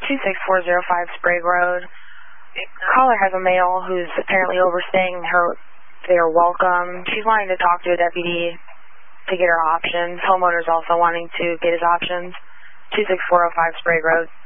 26405 Sprague Road. Caller has a male who's apparently overstaying their welcome. She's wanting to talk to a deputy to get her options. Homeowner's also wanting to get his options. 26405 Sprague Road.